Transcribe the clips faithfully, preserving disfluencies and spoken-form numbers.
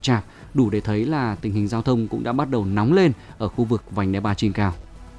chạp, đủ để thấy là tình hình giao thông cũng đã bắt đầu nóng lên ở khu vực vành đai ba trên cao.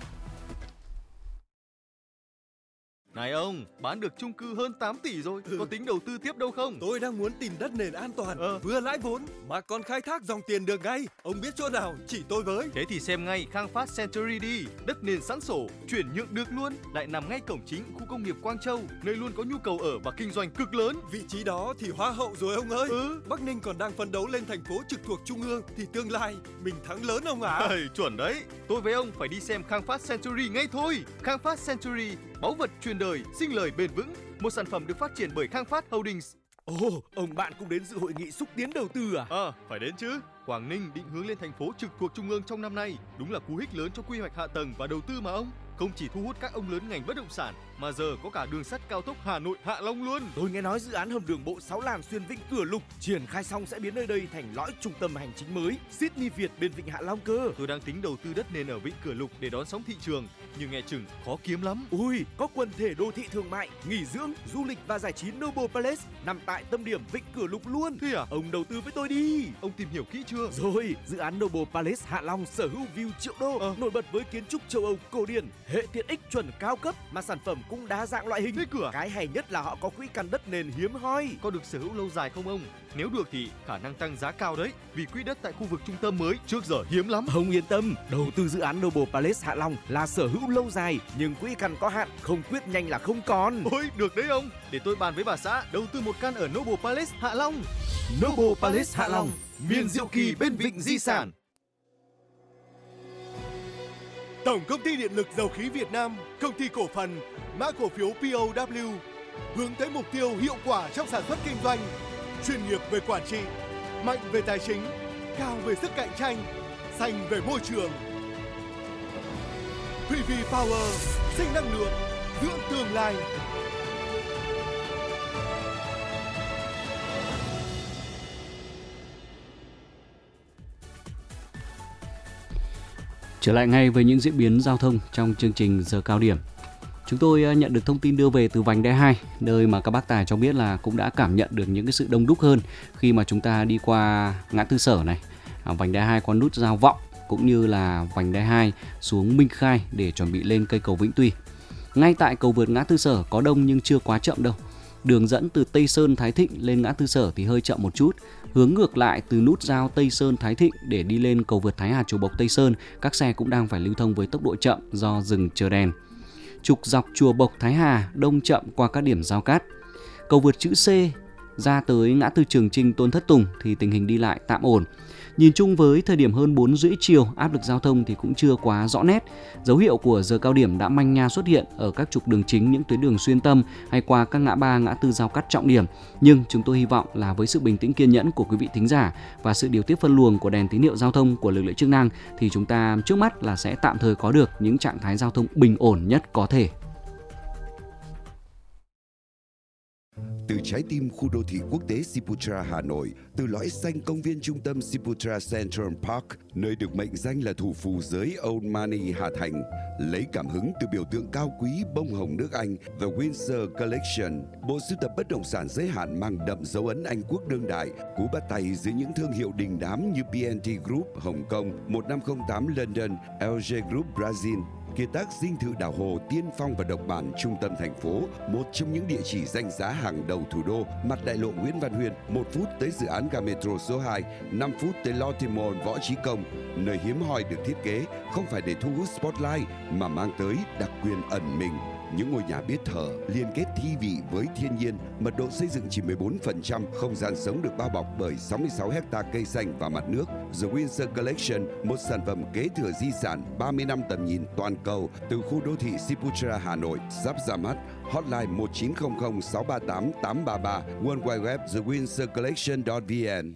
Này ông, bán được chung cư hơn tám tỷ rồi, ừ. có tính đầu tư tiếp đâu không? Tôi đang muốn tìm đất nền an toàn, ờ. vừa lãi vốn mà còn khai thác dòng tiền được ngay. Ông biết chỗ nào chỉ tôi với. Thế thì xem ngay Khang Phát Century đi, đất nền sẵn sổ, chuyển nhượng được luôn, lại nằm ngay cổng chính khu công nghiệp Quang Châu, nơi luôn có nhu cầu ở và kinh doanh cực lớn. Vị trí đó thì hoa hậu rồi ông ơi. Ừ. Bắc Ninh còn đang phấn đấu lên thành phố trực thuộc trung ương thì tương lai mình thắng lớn ông ạ. À. Ê, chuẩn đấy, tôi với ông phải đi xem Khang Phát Century ngay thôi. Khang Phát Century, báu vật truyền đời, sinh lời bền vững, một sản phẩm được phát triển bởi Khang Phát Holdings. Ồ, oh, ông bạn cũng đến dự hội nghị xúc tiến đầu tư à? Ờ, à, phải đến chứ. Quảng Ninh định hướng lên thành phố trực thuộc trung ương trong năm nay, đúng là cú hích lớn cho quy hoạch hạ tầng và đầu tư mà ông. Không chỉ thu hút các ông lớn ngành bất động sản, mà giờ có cả đường sắt cao tốc Hà Nội Hạ Long luôn. Tôi nghe nói dự án hầm đường bộ sáu làn xuyên Vịnh Cửa Lục triển khai xong sẽ biến nơi đây thành lõi trung tâm hành chính mới Sydney Việt bên Vịnh Hạ Long cơ. Tôi đang tính đầu tư đất nền ở Vịnh Cửa Lục để đón sóng thị trường, nhưng nghe chừng khó kiếm lắm. Ui, có quần thể đô thị thương mại, nghỉ dưỡng, du lịch và giải trí Noble Palace nằm tại tâm điểm Vịnh Cửa Lục luôn. Thế à? Ông đầu tư với tôi đi. Ông tìm hiểu kỹ chưa? Rồi, dự án Noble Palace Hạ Long sở hữu view triệu đô, ờ. nổi bật với kiến trúc châu Âu cổ điển, hệ tiện ích chuẩn cao cấp mà sản phẩm cũng đa dạng loại hình. Thế cửa. Cái hay nhất là họ có quỹ căn đất nền hiếm hoi. Có được sở hữu lâu dài không ông? Nếu được thì khả năng tăng giá cao đấy, vì quỹ đất tại khu vực trung tâm mới trước giờ hiếm lắm. Ông yên tâm, đầu tư dự án Noble Palace Hạ Long là sở hữu lâu dài, nhưng quỹ căn có hạn, không quyết nhanh là không còn. Ôi, được đấy ông. Để tôi bàn với bà xã đầu tư một căn ở Noble Palace Hạ Long. Noble Palace Hạ Long, miền diệu kỳ bên vịnh di sản. Tổng công ty điện lực dầu khí Việt Nam, công ty cổ phần, mã cổ phiếu pê o vê hướng tới mục tiêu hiệu quả trong sản xuất kinh doanh, chuyên nghiệp về quản trị, mạnh về tài chính, cao về sức cạnh tranh, xanh về môi trường. pê vê Power, sinh năng lượng, dưỡng tương lai. Trở lại ngay với những diễn biến giao thông trong chương trình giờ cao điểm. Chúng tôi nhận được thông tin đưa về từ vành đai hai, nơi mà các bác tài cho biết là cũng đã cảm nhận được những cái sự đông đúc hơn khi mà chúng ta đi qua ngã tư Sở này, vành đai hai qua nút giao Vọng, cũng như là vành đai hai xuống Minh Khai để chuẩn bị lên cây cầu Vĩnh Tuy. Ngay tại cầu vượt ngã tư Sở có đông nhưng chưa quá chậm đâu. Đường dẫn từ Tây Sơn Thái Thịnh lên ngã tư Sở thì hơi chậm một chút. Hướng ngược lại từ nút giao Tây Sơn Thái Thịnh để đi lên cầu vượt Thái Hà Chùa Bộc Tây Sơn, các xe cũng đang phải lưu thông với tốc độ chậm do dừng chờ đèn. Trục dọc Chùa Bộc Thái Hà đông chậm qua các điểm giao cát. Cầu vượt chữ C ra tới ngã tư Trường Chinh Tôn Thất Tùng thì tình hình đi lại tạm ổn. Nhìn chung với thời điểm hơn bốn rưỡi chiều, áp lực giao thông thì cũng chưa quá rõ nét. Dấu hiệu của giờ cao điểm đã manh nha xuất hiện ở các trục đường chính, những tuyến đường xuyên tâm hay qua các ngã ba, ngã tư giao cắt trọng điểm. Nhưng chúng tôi hy vọng là với sự bình tĩnh kiên nhẫn của quý vị thính giả và sự điều tiết phân luồng của đèn tín hiệu giao thông của lực lượng chức năng thì chúng ta trước mắt là sẽ tạm thời có được những trạng thái giao thông bình ổn nhất có thể. Từ trái tim khu đô thị quốc tế Siputra Hà Nội, từ lõi xanh công viên trung tâm Siputra Central Park, nơi được mệnh danh là thủ phủ giới Old Money Hà Thành, lấy cảm hứng từ biểu tượng cao quý bông hồng nước Anh The Windsor Collection, bộ sưu tập bất động sản giới hạn mang đậm dấu ấn Anh quốc đương đại, cú bắt tay dưới những thương hiệu đình đám như bê en tê Group Hồng Kông, một năm không tám London, lờ giê Group Brazil. Kiệt tác dinh thự đảo hồ tiên phong và độc bản trung tâm thành phố, một trong những địa chỉ danh giá hàng đầu thủ đô, mặt đại lộ Nguyễn Văn Huyên, một phút tới dự án ga metro số hai, năm phút tới Lotte Mall Võ Chí Công, nơi hiếm hoi được thiết kế không phải để thu hút spotlight mà mang tới đặc quyền ẩn mình. Những ngôi nhà biết thở, liên kết thi vị với thiên nhiên, mật độ xây dựng chỉ mười bốn phần trăm, không gian sống được bao bọc bởi sáu mươi sáu héc-ta cây xanh và mặt nước. The Windsor Collection, một sản phẩm kế thừa di sản ba mươi năm tầm nhìn toàn cầu từ khu đô thị Siputra Hà Nội, sắp ra mắt. Hotline một chín không không sáu ba tám tám ba ba, World Wide Web the windsor collection chấm vn.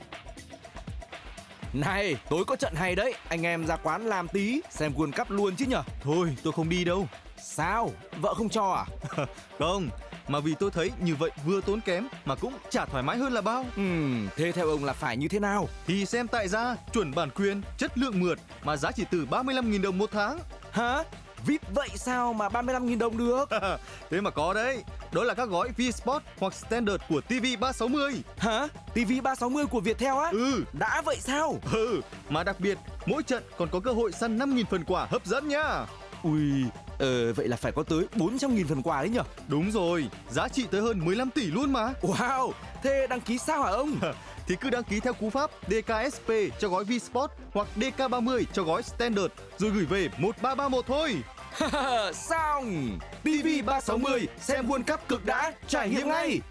Này, tối có trận hay đấy, anh em ra quán làm tí, xem World Cup luôn chứ nhở? Thôi, tôi không đi đâu. Sao? Vợ không cho à? Không, mà vì tôi thấy như vậy vừa tốn kém mà cũng chả thoải mái hơn là bao. Ừm, thế theo ông là phải như thế nào? Thì xem tại gia, chuẩn bản quyền, chất lượng mượt mà giá chỉ từ ba mươi lăm nghìn đồng một tháng. Hả? vê i pê vậy sao mà ba mươi lăm nghìn đồng được? Thế mà có đấy, đó là các gói V-Sport hoặc Standard của ti vi ba sáu mươi. Hả? ti vi ba sáu mươi của Viettel á? Ừ. Đã vậy sao? Ừ, mà đặc biệt, mỗi trận còn có cơ hội săn năm nghìn phần quà hấp dẫn nhá. Ui, ờ, vậy là phải có tới bốn trăm nghìn phần quà đấy nhở? Đúng rồi, giá trị tới hơn mười lăm tỷ luôn mà. Wow, thế đăng ký sao hả ông? Thì cứ đăng ký theo cú pháp đê ca ét pê cho gói V-Sport hoặc đê ca ba mươi cho gói Standard rồi gửi về một ba ba một thôi. Xong! ti vi ba sáu mươi xem World Cup cực đã, trải nghiệm ngay!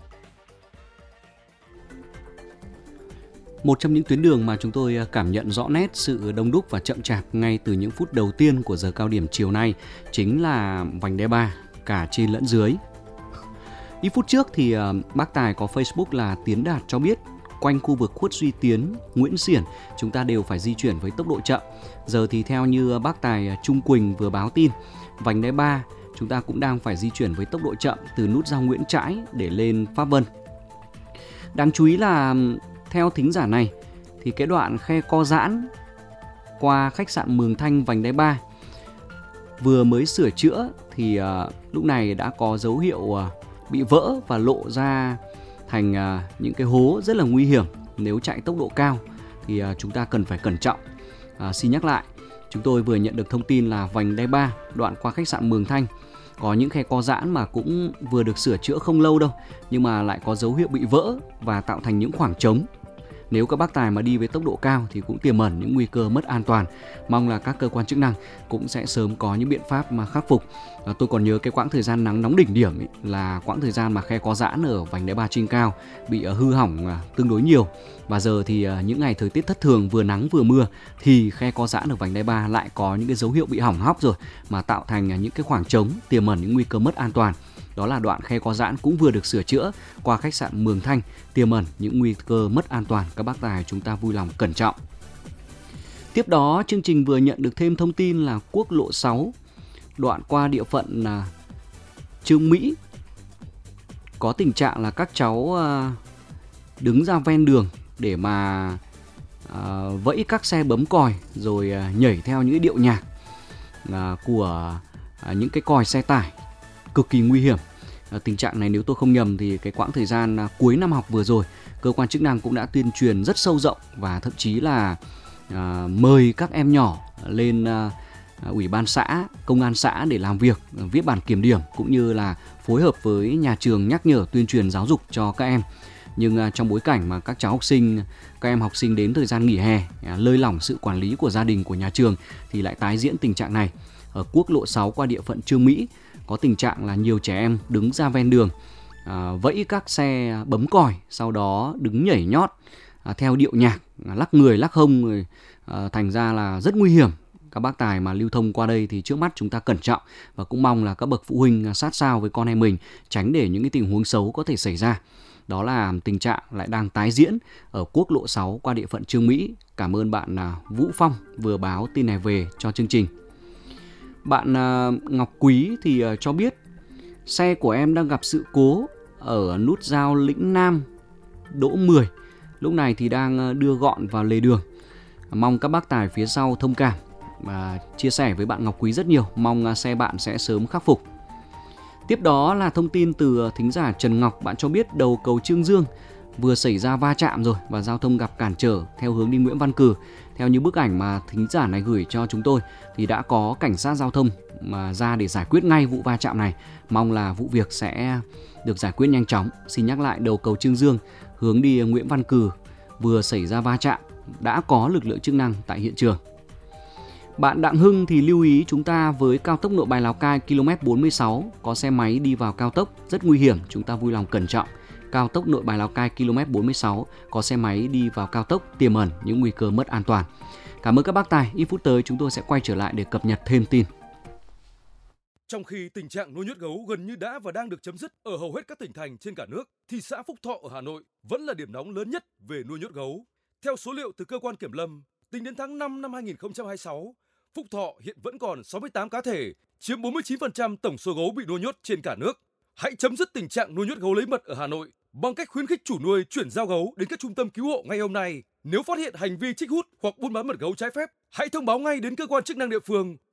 Một trong những tuyến đường mà chúng tôi cảm nhận rõ nét sự đông đúc và chậm chạp ngay từ những phút đầu tiên của giờ cao điểm chiều nay chính là vành đai ba, cả trên lẫn dưới. Ít phút trước thì bác Tài có Facebook là Tiến Đạt cho biết quanh khu vực Khuất Duy Tiến, Nguyễn Xiển chúng ta đều phải di chuyển với tốc độ chậm. Giờ thì theo như bác Tài Trung Quỳnh vừa báo tin, vành đai ba chúng ta cũng đang phải di chuyển với tốc độ chậm từ nút giao Nguyễn Trãi để lên Pháp Vân. Đáng chú ý là theo thính giả này thì cái đoạn khe co giãn qua khách sạn Mường Thanh vành đai ba vừa mới sửa chữa thì uh, lúc này đã có dấu hiệu uh, bị vỡ và lộ ra thành uh, những cái hố rất là nguy hiểm. Nếu chạy tốc độ cao thì uh, chúng ta cần phải cẩn trọng. Uh, xin nhắc lại, chúng tôi vừa nhận được thông tin là vành đai ba đoạn qua khách sạn Mường Thanh có những khe co giãn mà cũng vừa được sửa chữa không lâu đâu, nhưng mà lại có dấu hiệu bị vỡ và tạo thành những khoảng trống. Nếu các bác tài mà đi với tốc độ cao thì cũng tiềm ẩn những nguy cơ mất an toàn. Mong là các cơ quan chức năng cũng sẽ sớm có những biện pháp mà khắc phục. À, tôi còn nhớ cái quãng thời gian nắng nóng đỉnh điểm ý, là quãng thời gian mà khe có giãn ở vành đai ba trên cao bị uh, hư hỏng uh, tương đối nhiều. Và giờ thì uh, những ngày thời tiết thất thường vừa nắng vừa mưa thì khe có giãn ở vành đai ba lại có những cái dấu hiệu bị hỏng hóc rồi, mà tạo thành uh, những cái khoảng trống tiềm ẩn những nguy cơ mất an toàn. Đó là đoạn khe có giãn cũng vừa được sửa chữa qua khách sạn Mường Thanh, tiềm ẩn những nguy cơ mất an toàn. Các bác tài chúng ta vui lòng cẩn trọng. Tiếp đó, chương trình vừa nhận được thêm thông tin là quốc lộ sáu, đoạn qua địa phận là Trương Mỹ, có tình trạng là các cháu đứng ra ven đường để mà vẫy các xe bấm còi rồi nhảy theo những điệu nhạc của những cái còi xe tải, cực kỳ nguy hiểm. À, tình trạng này nếu tôi không nhầm thì cái quãng thời gian à, cuối năm học vừa rồi, cơ quan chức năng cũng đã tuyên truyền rất sâu rộng và thậm chí là à, mời các em nhỏ lên à, ủy ban xã, công an xã để làm việc, à, viết bản kiểm điểm cũng như là phối hợp với nhà trường nhắc nhở tuyên truyền giáo dục cho các em. Nhưng à, trong bối cảnh mà các cháu học sinh, các em học sinh đến thời gian nghỉ hè, à, lơi lỏng sự quản lý của gia đình, của nhà trường thì lại tái diễn tình trạng này. Ở quốc lộ sáu qua địa phận Trương Mỹ có tình trạng là nhiều trẻ em đứng ra ven đường, à, vẫy các xe bấm còi, sau đó đứng nhảy nhót à, theo điệu nhạc, à, lắc người lắc hông, rồi, à, thành ra là rất nguy hiểm. Các bác tài mà lưu thông qua đây thì trước mắt chúng ta cẩn trọng và cũng mong là các bậc phụ huynh sát sao với con em mình, tránh để những cái tình huống xấu có thể xảy ra. Đó là tình trạng lại đang tái diễn ở quốc lộ sáu qua địa phận Trương Mỹ. Cảm ơn bạn à, Vũ Phong vừa báo tin này về cho chương trình. Bạn uh, Ngọc Quý thì uh, cho biết xe của em đang gặp sự cố ở nút giao Lĩnh Nam, Đỗ mười. Lúc này thì đang đưa gọn vào lề đường. Mong các bác tài phía sau thông cảm và chia sẻ với bạn Ngọc Quý rất nhiều. Mong uh, xe bạn sẽ sớm khắc phục. Tiếp đó là thông tin từ uh, thính giả Trần Ngọc. Bạn cho biết đầu cầu Trương Dương vừa xảy ra va chạm rồi và giao thông gặp cản trở theo hướng đi Nguyễn Văn Cừ. Theo như bức ảnh mà thính giả này gửi cho chúng tôi thì đã có cảnh sát giao thông mà ra để giải quyết ngay vụ va chạm này. Mong là vụ việc sẽ được giải quyết nhanh chóng. Xin nhắc lại, đầu cầu Trương Dương hướng đi Nguyễn Văn Cừ vừa xảy ra va chạm, đã có lực lượng chức năng tại hiện trường. Bạn Đặng Hưng thì lưu ý chúng ta với cao tốc Nội Bài Lào Cai ki lô mét bốn mươi sáu có xe máy đi vào cao tốc rất nguy hiểm, chúng ta vui lòng cẩn trọng. Cao tốc Nội Bài Lào Cai ki lô mét bốn mươi sáu có xe máy đi vào cao tốc tiềm ẩn những nguy cơ mất an toàn. Cảm ơn các bác tài. Ít phút tới chúng tôi sẽ quay trở lại để cập nhật thêm tin. Trong khi tình trạng nuôi nhốt gấu gần như đã và đang được chấm dứt ở hầu hết các tỉnh thành trên cả nước, thì xã Phúc Thọ ở Hà Nội vẫn là điểm nóng lớn nhất về nuôi nhốt gấu. Theo số liệu từ cơ quan kiểm lâm, tính đến tháng năm năm hai nghìn không trăm hai mươi sáu, Phúc Thọ hiện vẫn còn sáu mươi tám cá thể, chiếm bốn mươi chín phần trăm tổng số gấu bị nuôi nhốt trên cả nước. Hãy chấm dứt tình trạng nuôi nhốt gấu lấy mật ở Hà Nội bằng cách khuyến khích chủ nuôi chuyển giao gấu đến các trung tâm cứu hộ ngay hôm nay. Nếu phát hiện hành vi trích hút hoặc buôn bán mật gấu trái phép, hãy thông báo ngay đến cơ quan chức năng địa phương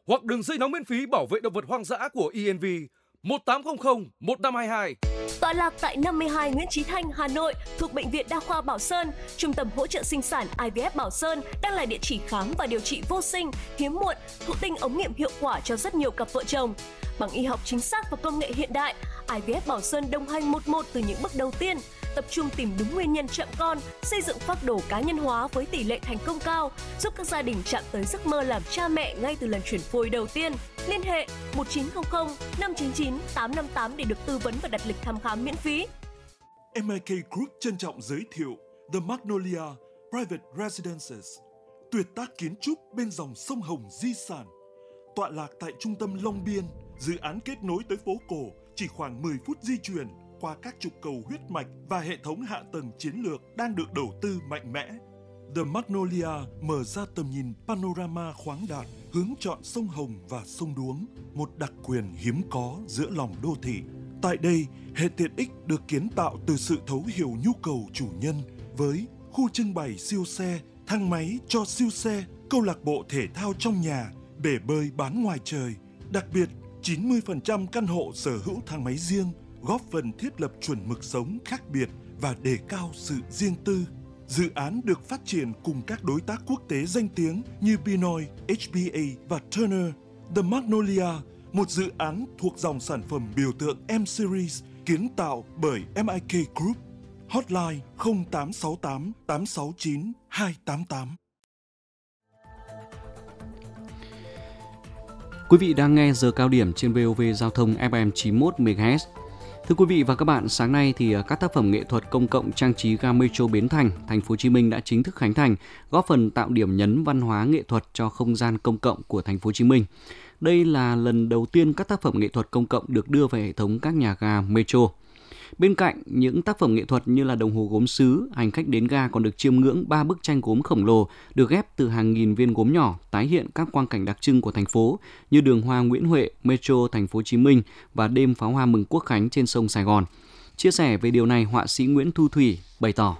hoặc đường dây nóng miễn phí bảo vệ động vật hoang dã của i en vê một tám không không một năm hai hai. Tọa lạc tại năm mươi hai Nguyễn Chí Thanh, Hà Nội, thuộc Bệnh viện Đa khoa Bảo Sơn, Trung tâm hỗ trợ sinh sản i vê ép Bảo Sơn đang là địa chỉ khám và điều trị vô sinh, hiếm muộn, thụ tinh ống nghiệm hiệu quả cho rất nhiều cặp vợ chồng. Bằng y học chính xác và công nghệ hiện đại, i vê ép Bảo Sơn đồng hành một một từ những bước đầu tiên, tập trung tìm đúng nguyên nhân chậm con, xây dựng phác đồ cá nhân hóa với tỷ lệ thành công cao, giúp các gia đình chạm tới giấc mơ làm cha mẹ ngay từ lần chuyển phôi đầu tiên. Liên hệ một chín không không năm chín chín tám năm tám để được tư vấn và đặt lịch thăm khám miễn phí. em i ca Group trân trọng giới thiệu The Magnolia Private Residences, tuyệt tác kiến trúc bên dòng sông Hồng di sản. Tọa lạc tại trung tâm Long Biên, dự án kết nối tới phố cổ chỉ khoảng mười phút di chuyển qua các trục cầu huyết mạch và hệ thống hạ tầng chiến lược đang được đầu tư mạnh mẽ. The Magnolia mở ra tầm nhìn panorama khoáng đạt, hướng chọn sông Hồng và sông Đuống, một đặc quyền hiếm có giữa lòng đô thị. Tại đây, hệ tiện ích được kiến tạo từ sự thấu hiểu nhu cầu chủ nhân với khu trưng bày siêu xe, thang máy cho siêu xe, câu lạc bộ thể thao trong nhà, bể bơi bán ngoài trời. Đặc biệt, chín mươi phần trăm căn hộ sở hữu thang máy riêng, góp phần thiết lập chuẩn mực sống khác biệt và đề cao sự riêng tư. Dự án được phát triển cùng các đối tác quốc tế danh tiếng như Pinoy, hát bê a và Turner. The Magnolia, một dự án thuộc dòng sản phẩm biểu tượng M-Series kiến tạo bởi em i ca Group. Hotline không tám sáu tám tám sáu chín hai tám tám. Quý vị đang nghe giờ cao điểm trên vê o vê Giao thông ép em chín mươi mốt mê ga héc. Thưa quý vị và các bạn, sáng nay thì các tác phẩm nghệ thuật công cộng trang trí ga Metro Bến Thành, thành phố Hồ Chí Minh đã chính thức khánh thành, góp phần tạo điểm nhấn văn hóa nghệ thuật cho không gian công cộng của thành phố Hồ Chí Minh. Đây là lần đầu tiên các tác phẩm nghệ thuật công cộng được đưa về hệ thống các nhà ga Metro. Bên cạnh những tác phẩm nghệ thuật như là đồng hồ gốm sứ, hành khách đến ga còn được chiêm ngưỡng ba bức tranh gốm khổng lồ được ghép từ hàng nghìn viên gốm nhỏ, tái hiện các quang cảnh đặc trưng của thành phố như đường hoa Nguyễn Huệ, Metro thành phố Hồ Chí Minh và đêm pháo hoa mừng Quốc khánh trên sông Sài Gòn. Chia sẻ về điều này, họa sĩ Nguyễn Thu Thủy bày tỏ: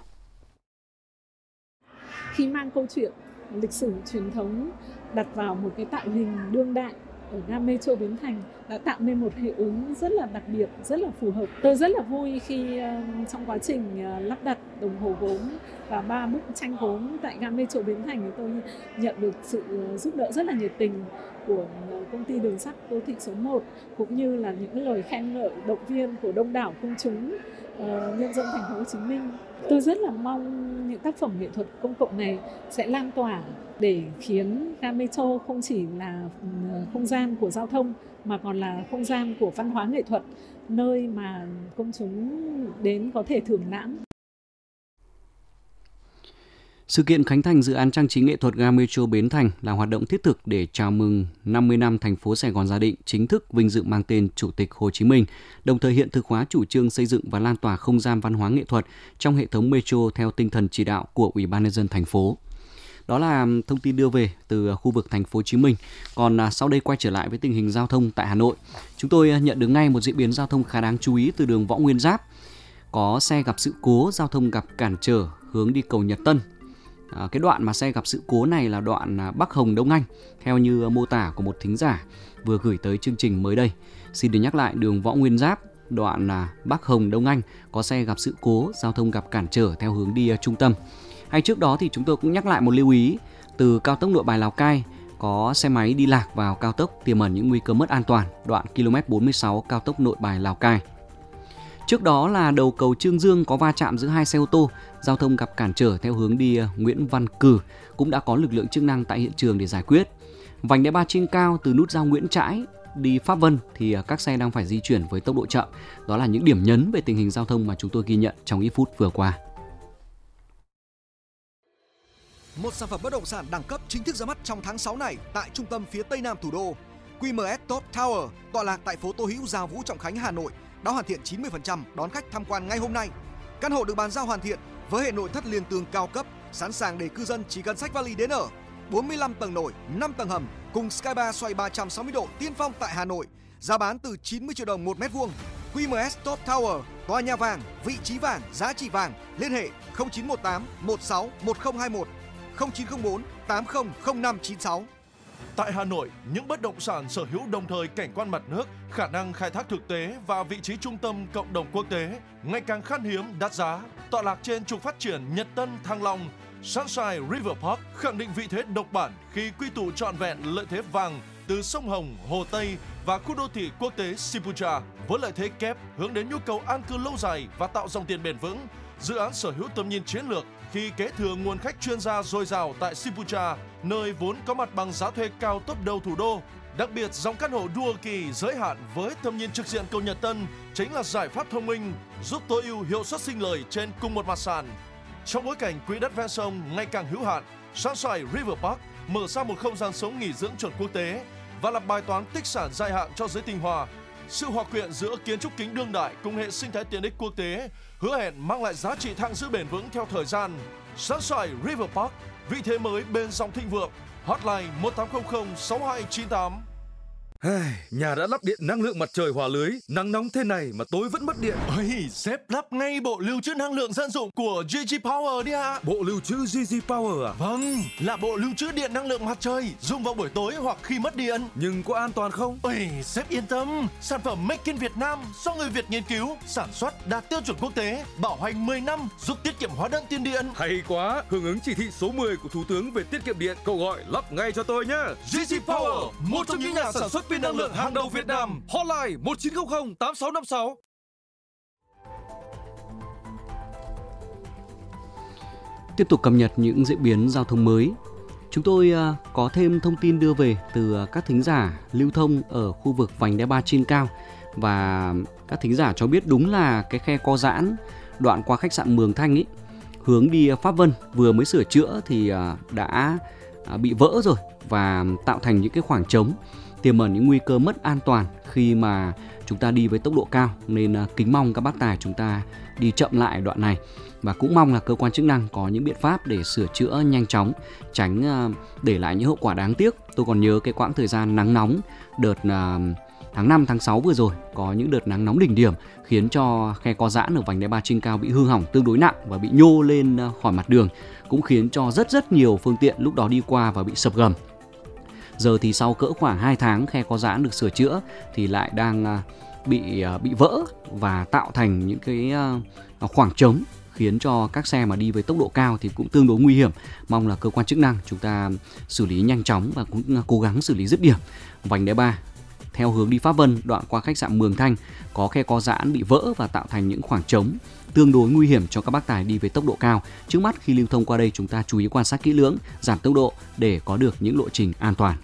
Khi mang câu chuyện lịch sử truyền thống đặt vào một cái tạo hình đương đại ở ga Metro Bến Thành đã tạo nên một hiệu ứng rất là đặc biệt, rất là phù hợp. Tôi rất là vui khi uh, trong quá trình uh, lắp đặt đồng hồ gốm và ba bức tranh gốm tại ga Metro Bến Thành thì tôi nhận được sự uh, giúp đỡ rất là nhiệt tình của uh, công ty đường sắt đô thị số một, cũng như là những lời khen ngợi động viên của đông đảo công chúng uh, nhân dân thành phố Hồ Chí Minh. Tôi rất là mong những tác phẩm nghệ thuật công cộng này sẽ lan tỏa để khiến ga Metro không chỉ là không gian của giao thông mà còn là không gian của văn hóa nghệ thuật, nơi mà công chúng đến có thể thưởng lãm. Sự kiện khánh thành dự án trang trí nghệ thuật ga Metro Bến Thành là hoạt động thiết thực để chào mừng năm mươi năm thành phố Sài Gòn Gia Định chính thức vinh dự mang tên Chủ tịch Hồ Chí Minh, đồng thời hiện thực hóa chủ trương xây dựng và lan tỏa không gian văn hóa nghệ thuật trong hệ thống Metro theo tinh thần chỉ đạo của Ủy ban nhân dân thành phố. Đó là thông tin đưa về từ khu vực thành phố Hồ Chí Minh. Còn sau đây quay trở lại với tình hình giao thông tại Hà Nội. Chúng tôi nhận được ngay một diễn biến giao thông khá đáng chú ý từ đường Võ Nguyên Giáp. Có xe gặp sự cố, giao thông gặp cản trở hướng đi cầu Nhật Tân. À, cái đoạn mà xe gặp sự cố này là đoạn Bắc Hồng Đông Anh, theo như mô tả của một thính giả vừa gửi tới chương trình mới đây. Xin được nhắc lại, đường Võ Nguyên Giáp, đoạn Bắc Hồng Đông Anh có xe gặp sự cố, giao thông gặp cản trở theo hướng đi trung tâm. Hay trước đó thì chúng tôi cũng nhắc lại một lưu ý, từ cao tốc Nội Bài Lào Cai có xe máy đi lạc vào cao tốc tiềm ẩn những nguy cơ mất an toàn, đoạn ki lô mét bốn mươi sáu cao tốc Nội Bài Lào Cai. Trước đó là đầu cầu Trương Dương có va chạm giữa hai xe ô tô, giao thông gặp cản trở theo hướng đi Nguyễn Văn Cử, cũng đã có lực lượng chức năng tại hiện trường để giải quyết. Vành đai ba trên cao từ nút giao Nguyễn Trãi đi Pháp Vân thì các xe đang phải di chuyển với tốc độ chậm. Đó là những điểm nhấn về tình hình giao thông mà chúng tôi ghi nhận trong ít phút vừa qua. Một sản phẩm bất động sản đẳng cấp chính thức ra mắt trong tháng sáu này tại trung tâm phía Tây Nam thủ đô. quy em ét Top Tower tọa lạc tại phố Tô Hữu, Gia Vũ, Trọng Khánh, Hà Nội đã hoàn thiện chín mươi phần trăm đón khách tham quan ngay hôm nay. Căn hộ được bàn giao hoàn thiện với hệ nội thất liền tường cao cấp, sẵn sàng để cư dân chỉ cần xách vali đến ở. bốn mươi lăm tầng nổi, năm tầng hầm cùng Sky Bar xoay ba trăm sáu mươi độ tiên phong tại Hà Nội. Giá bán từ chín mươi triệu đồng một mét vuông. quy em ét Top Tower, tòa nhà vàng, vị trí vàng, giá trị vàng. Liên hệ không chín một tám một sáu một không hai một, không chín không bốn tám không không năm chín sáu. Tại Hà Nội, những bất động sản sở hữu đồng thời cảnh quan mặt nước, khả năng khai thác thực tế và vị trí trung tâm cộng đồng quốc tế ngày càng khan hiếm, đắt giá. Tọa lạc trên trục phát triển Nhật Tân, Thăng Long, Sunshine River Park khẳng định vị thế độc bản khi quy tụ trọn vẹn lợi thế vàng từ sông Hồng, Hồ Tây và khu đô thị quốc tế Siputra với lợi thế kép hướng đến nhu cầu an cư lâu dài và tạo dòng tiền bền vững. Dự án sở hữu tầm nhìn chiến lược khi kế thừa nguồn khách chuyên gia dồi dào tại Siputra, nơi vốn có mặt bằng giá thuê cao top đầu thủ đô. Đặc biệt, dòng căn hộ Dual Key giới hạn với tầm nhìn trực diện cầu Nhật Tân chính là giải pháp thông minh giúp tối ưu hiệu suất sinh lời trên cùng một mặt sàn. Trong bối cảnh quỹ đất ven sông ngày càng hữu hạn, Sunshine River Park mở ra một không gian sống nghỉ dưỡng chuẩn quốc tế và là bài toán tích sản dài hạn cho giới tinh hoa. Sự hòa quyện giữa kiến trúc kính đương đại cùng hệ sinh thái tiện ích quốc tế hứa hẹn mang lại giá trị thặng dư bền vững theo thời gian. Sunshine River Park, vị thế mới bên dòng thịnh vượng. Hotline một tám không không sáu hai chín tám. Nhà đã lắp điện năng lượng mặt trời hòa lưới, nắng nóng thế này mà tối vẫn mất điện. Ôi, sếp lắp ngay bộ lưu trữ năng lượng dân dụng của giê giê Power đi ạ. Bộ lưu trữ giê giê Power à? Vâng, là bộ lưu trữ điện năng lượng mặt trời dùng vào buổi tối hoặc khi mất điện. Nhưng có an toàn không? Ôi, sếp yên tâm, sản phẩm Make in Việt Nam do người Việt nghiên cứu, sản xuất đạt tiêu chuẩn quốc tế, bảo hành mười năm, giúp tiết kiệm hóa đơn tiền điện. Hay quá, hưởng ứng chỉ thị số mười của Thủ tướng về tiết kiệm điện, cậu gọi lắp ngay cho tôi nhé. giê giê Power, một trong những nhà sản xuất pin năng lượng hàng đầu Việt Nam. Hotline một chín không không tám sáu năm sáu. Tiếp tục cập nhật những diễn biến giao thông mới. Chúng tôi có thêm thông tin đưa về từ các thính giả lưu thông ở khu vực vành đai ba trên cao, và các thính giả cho biết đúng là cái khe co giãn đoạn qua khách sạn Mường Thanh ấy, hướng đi Pháp Vân vừa mới sửa chữa thì đã bị vỡ rồi và tạo thành những cái khoảng trống, tiềm ẩn những nguy cơ mất an toàn khi mà chúng ta đi với tốc độ cao, nên kính mong các bác tài chúng ta đi chậm lại đoạn này, và cũng mong là cơ quan chức năng có những biện pháp để sửa chữa nhanh chóng, tránh để lại những hậu quả đáng tiếc. Tôi còn nhớ cái quãng thời gian nắng nóng đợt tháng năm, tháng sáu vừa rồi, có những đợt nắng nóng đỉnh điểm khiến cho khe co giãn ở vành đai ba trên cao bị hư hỏng tương đối nặng và bị nhô lên khỏi mặt đường, cũng khiến cho rất rất nhiều phương tiện lúc đó đi qua và bị sập gầm. Giờ thì sau cỡ khoảng hai tháng khe co giãn được sửa chữa thì lại đang bị bị vỡ và tạo thành những cái khoảng trống, khiến cho các xe mà đi với tốc độ cao thì cũng tương đối nguy hiểm. Mong là cơ quan chức năng chúng ta xử lý nhanh chóng và cũng cố gắng xử lý dứt điểm. Vành đai ba theo hướng đi Pháp Vân đoạn qua khách sạn Mường Thanh có khe co giãn bị vỡ và tạo thành những khoảng trống tương đối nguy hiểm cho các bác tài đi với tốc độ cao. Trước mắt khi lưu thông qua đây chúng ta chú ý quan sát kỹ lưỡng, giảm tốc độ để có được những lộ trình an toàn.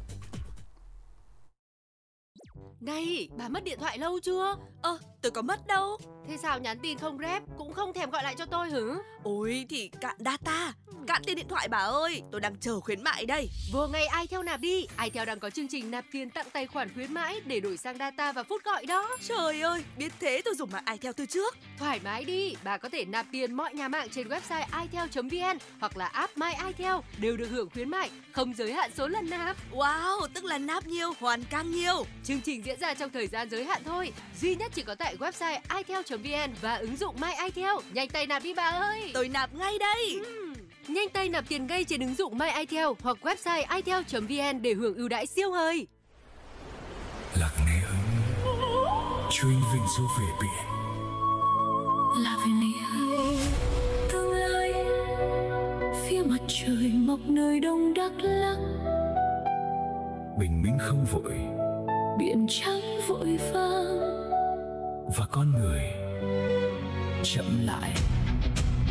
Này, bà mất điện thoại lâu chưa? Ơ, tôi có mất đâu. Thế sao nhắn tin không rep, cũng không thèm gọi lại cho tôi hử? Ôi thì cạn data, cạn tiền điện thoại bà ơi, tôi đang chờ khuyến mại đây. Vô ngay iTel nạp đi, iTel đang có chương trình nạp tiền tặng tài khoản khuyến mãi để đổi sang data và phút gọi đó. Trời ơi, biết thế tôi dùng mạng iTel từ trước. Thoải mái đi, bà có thể nạp tiền mọi nhà mạng trên website itel chấm vn hoặc là app My iTel đều được hưởng khuyến mại, không giới hạn số lần nạp. Wow, tức là nạp nhiều, hoàn càng nhiều. Chương trình diễn ra trong thời gian giới hạn thôi, duy nhất chỉ có tại website itel chấm vn và ứng dụng My iTel. Nhanh tay nạp đi bà ơi. Tôi nạp ngay đây. uhm. Nhanh tay nạp tiền ngay trên ứng dụng My iTel hoặc website itel chấm vn để hưởng ưu đãi siêu hời. Lạc nghe ấm chuyên vinh du về biển. Lavinia tương lai phía mặt trời mọc nơi đông Đắk Lắk. Bình minh không vội, biển trắng vội vàng và con người chậm lại.